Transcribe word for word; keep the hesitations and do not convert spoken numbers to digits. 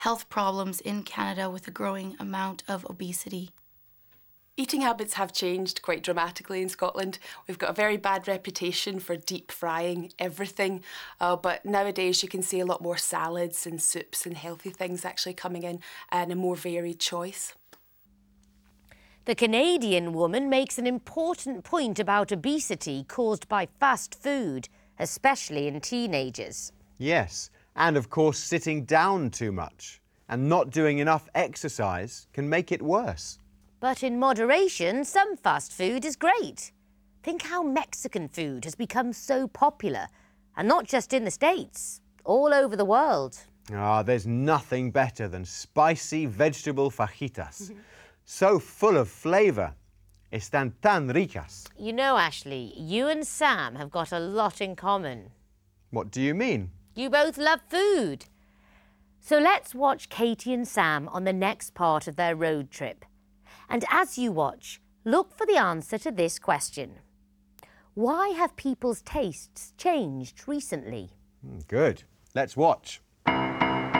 health problems in Canada with a growing amount of obesity. Eating habits have changed quite dramatically in Scotland. We've got a very bad reputation for deep frying everything, uh, but nowadays you can see a lot more salads and soups and healthy things actually coming in and a more varied choice. The Canadian woman makes an important point about obesity caused by fast food, especially in teenagers. Yes, and of course sitting down too much and not doing enough exercise can make it worse. But in moderation, some fast food is great. Think how Mexican food has become so popular, and not just in the States, all over the world. Ah, there's nothing better than spicy vegetable fajitas. So full of flavour. Están tan ricas. You know, Ashley, you and Sam have got a lot in common. What do you mean? You both love food. So let's watch Katie and Sam on the next part of their road trip. And as you watch, look for the answer to this question. Why have people's tastes changed recently? Good. Let's watch.